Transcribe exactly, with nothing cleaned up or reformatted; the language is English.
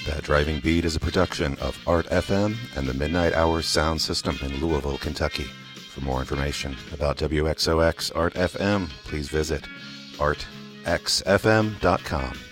That Driving Beat is a production of Art F M and the Midnight Hour Sound System in Louisville, Kentucky. For more information about W X O X Art F M, please visit art x f m dot com.